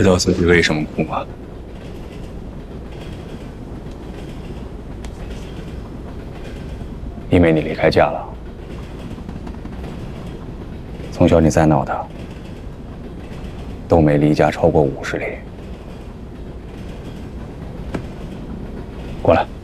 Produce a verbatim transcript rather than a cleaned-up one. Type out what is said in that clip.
知道自己为什么哭吗？因为你离开家了。从小你再闹腾，都没离家超过五十里。过来。